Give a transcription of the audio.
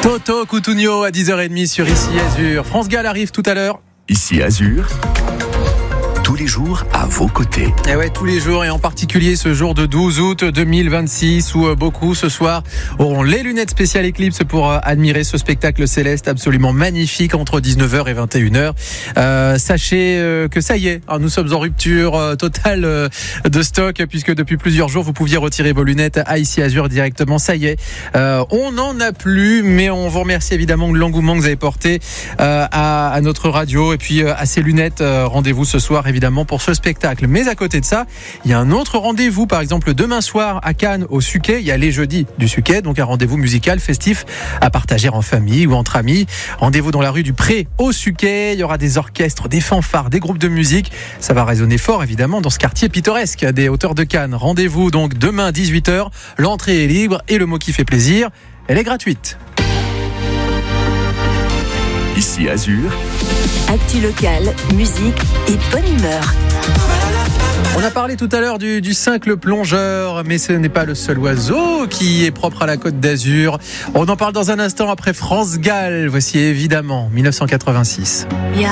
Toto Cutugno à 10h30 sur Ici Azur. France Gall arrive tout à l'heure. Ici Azur, tous les jours à vos côtés. Et ouais, tous les jours, et en particulier ce jour de 12 août 2026 où beaucoup ce soir auront les lunettes spéciales Eclipse pour admirer ce spectacle céleste absolument magnifique entre 19h et 21h. Sachez que ça y est, nous sommes en rupture totale de stock puisque depuis plusieurs jours vous pouviez retirer vos lunettes à Ici Azur directement. Ça y est, on n'en a plus, mais on vous remercie évidemment de l'engouement que vous avez porté à notre radio et puis à ces lunettes. Rendez-vous ce soir évidemment pour ce spectacle. Mais à côté de ça, il y a un autre rendez-vous, par exemple demain soir à Cannes au Suquet. Il y a les jeudis du Suquet, donc un rendez-vous musical festif à partager en famille ou entre amis. Rendez-vous dans la rue du Pré au Suquet. Il y aura des orchestres, des fanfares, des groupes de musique. Ça va résonner fort évidemment dans ce quartier pittoresque des hauteurs de Cannes. Rendez-vous donc demain 18h. L'entrée est libre et le mot qui fait plaisir, elle est gratuite. Ici Azur, actu locale, musique et bonne humeur. On a parlé tout à l'heure du cincle plongeur, mais ce n'est pas le seul oiseau qui est propre à la Côte d'Azur. On en parle dans un instant après France Gall. Voici évidemment 1986.